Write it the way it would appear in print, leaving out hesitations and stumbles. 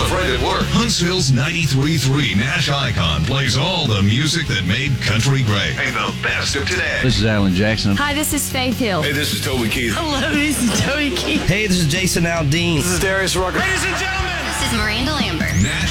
Friend at Work. Huntsville's 93.3 Nash Icon plays all the music that made country great. And the best of today. This is Alan Jackson. Hi, this is Faith Hill. Hey, this is Toby Keith. Hello, this is Toby Keith. Hey, this is Jason Aldean. This is Darius Rucker. Ladies and gentlemen, This is Miranda Lambert. Nash